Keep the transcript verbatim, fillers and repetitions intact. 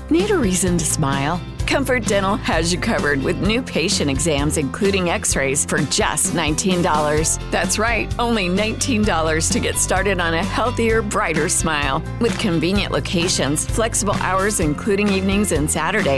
Need a reason to smile? Comfort Dental has you covered with new patient exams, including x-rays, for just nineteen dollars. That's right, only nineteen dollars to get started on a healthier, brighter smile. With convenient locations, flexible hours, including evenings and Saturdays,